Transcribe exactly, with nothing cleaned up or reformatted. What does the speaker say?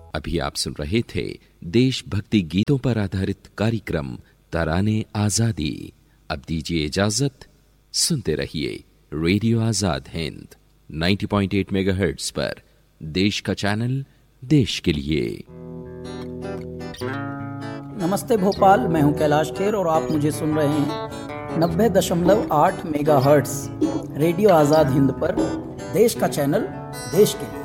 अभी आप सुन रहे थे देशभक्ति गीतों पर आधारित कार्यक्रम तराने आजादी। अब दीजिए इजाजत, सुनते रहिए रेडियो आजाद हिंद नब्बे पॉइंट आठ मेगाहर्ट्ज पर, देश का चैनल, देश के लिए। नमस्ते भोपाल, मैं हूं कैलाश खेर और आप मुझे सुन रहे हैं नब्बे दशमलव आठ मेगाहर्ट्ज रेडियो आजाद हिंद पर, देश का चैनल, देश के लिए।